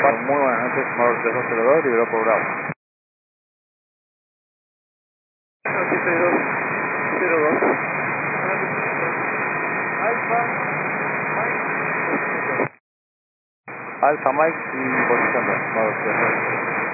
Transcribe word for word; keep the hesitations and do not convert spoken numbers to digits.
Muy buenas noches, Morro tres dos cero dos, liberó por Bravo. siete dos cero dos. Alfa, Mike, Alfa Mike y posición dos, Morro tres dos.